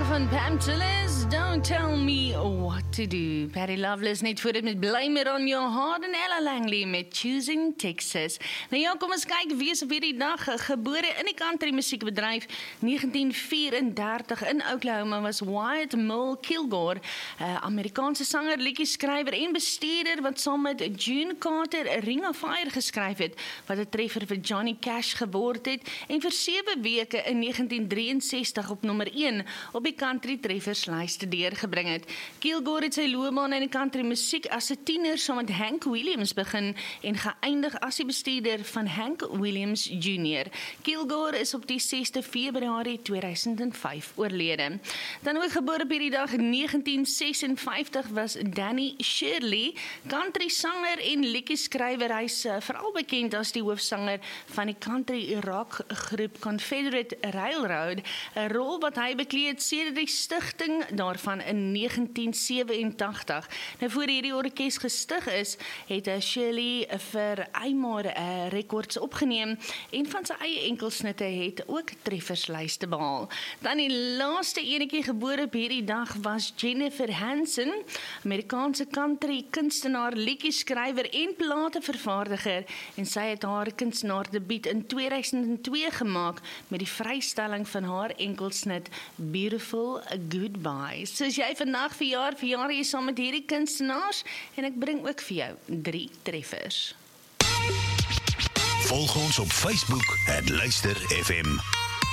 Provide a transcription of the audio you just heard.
van Pam Tillis, Don't Tell Me What To Do. Patty Loveless net voor dit met Blame It On Your Heart en Ella Langley met Choosing Texas. Nou ja, kom ons kyk wie is op hierdie dag gebore in die country musiekbedryf. 1934 in Oklahoma was Wyatt Mill Kilgore, Amerikaanse sanger, liedjeskrywer en bestuurder wat saam met June Carter Ring of Fire geskryf het, wat 'n treffer vir Johnny Cash geword het en vir 7 weke in 1963 op nommer 1 op die country trefferslyste deurgebring het. Kilgore het sy loopbaan in die country musiek as 'n tiener saam met Hank Williams begin en geëindig as die bestuurder van Hank Williams Jr. Kilgore is op die 6de Februarie 2005 oorlede. Dan ook gebore op hierdie dag in 1956 was Danny Shirley, country sanger en liedjeskrywer. Hy is veral bekend as die hoofsanger van die country rock groep Confederate Railroad, 'n rol wat hy bekleed sedert die stigting daarvan in 1987. Nou voor hierdie orkes gestig is, het Shirley vir Aimar Records opgeneem en van sy eie enkelsnitte het ook trefferslyste behaal. Dan die laaste enetjie gebore op hierdie dag was Jennifer Hansen, Amerikaanse country kunstenaar, liedjeskrywer en platevervaardiger, en sy het haar kunstenaardebuut in 2002 gemaak met die vrystelling van haar enkelsnit Beautiful Goodbye. So as jy vandag verjaar jy saam met hierdie kunstenaars en ek bring ook vir jou 3 treffers. Volg ons op Facebook @luister FM.